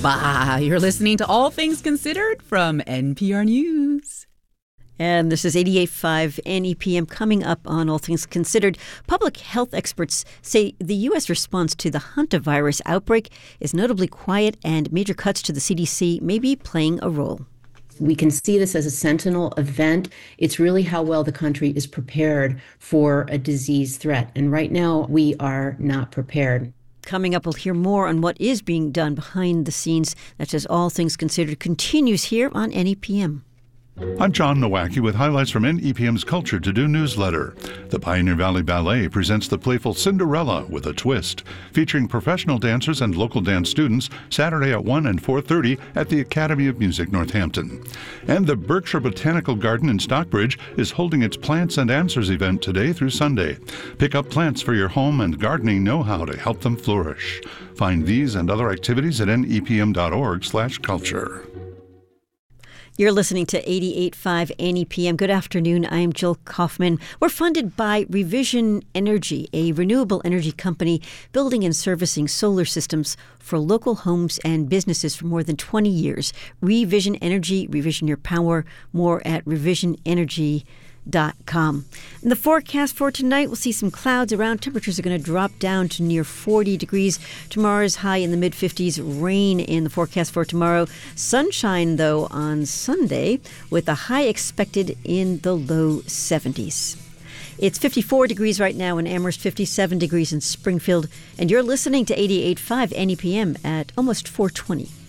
Bah, you're listening to All Things Considered from NPR News. And this is 88.5 NEPM. Coming up on All Things Considered, public health experts say the U.S. response to the hantavirus outbreak is notably quiet, and major cuts to the CDC may be playing a role. We can see this as a sentinel event. It's really how well the country is prepared for a disease threat. And right now, we are not prepared. Coming up, we'll hear more on what is being done behind the scenes. That's as All Things Considered continues here on NEPM. I'm John Nowacki with highlights from NEPM's Culture to Do newsletter. The Pioneer Valley Ballet presents the playful Cinderella with a Twist, featuring professional dancers and local dance students Saturday at 1 and 4:30 at the Academy of Music Northampton. And the Berkshire Botanical Garden in Stockbridge is holding its Plants and Answers event today through Sunday. Pick up plants for your home and gardening know-how to help them flourish. Find these and other activities at nepm.org/culture. You're listening to 88.5 NEPM. Good afternoon. I'm Jill Kaufman. We're funded by Revision Energy, a renewable energy company building and servicing solar systems for local homes and businesses for more than 20 years. Revision Energy, revision your power. More at revisionenergy.com. And the forecast for tonight, we'll see some clouds around. Temperatures are going to drop down to near 40 degrees. Tomorrow's high in the mid-50s. Rain in the forecast for tomorrow. Sunshine, though, on Sunday, with a high expected in the low 70s. It's 54 degrees right now in Amherst, 57 degrees in Springfield. And you're listening to 88.5 NEPM at almost 4:20.